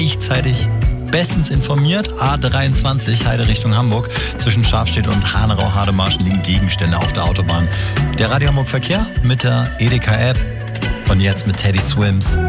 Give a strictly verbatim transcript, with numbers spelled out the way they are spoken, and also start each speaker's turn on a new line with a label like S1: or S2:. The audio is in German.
S1: rechtzeitig bestens informiert. A dreiundzwanzig, Heide Richtung Hamburg. Zwischen Schafstedt und Hanau-Hademarschen liegen Gegenstände auf der Autobahn. Der Radio Hamburg Verkehr mit der Edeka-App und jetzt mit Teddy Swims.